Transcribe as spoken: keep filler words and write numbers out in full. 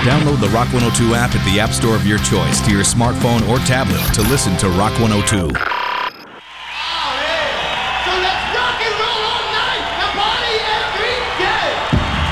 Download the Rock one oh two app at the App Store of your choice to your smartphone or tablet to listen to Rock one oh two.